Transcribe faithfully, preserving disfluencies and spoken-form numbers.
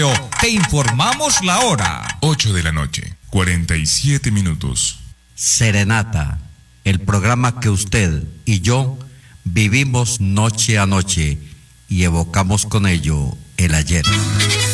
Te informamos la hora. ocho de la noche, cuarenta y siete minutos. Serenata, el programa que usted y yo vivimos noche a noche y evocamos con ello el ayer.